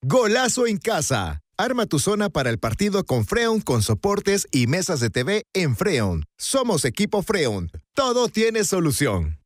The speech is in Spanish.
Golazo en casa. Arma tu zona para el partido con Freon, con soportes y mesas de TV en Freon. Somos equipo Freon. Todo tiene solución.